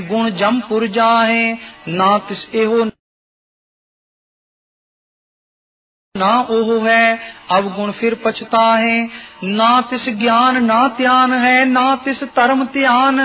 गुण जमपुर जाहे, ना तिस एहो ना ओहो है, अवगुण फिर पछताहे। ना तिस ज्ञान ना त्यान है, ना तिस धर्म त्यान,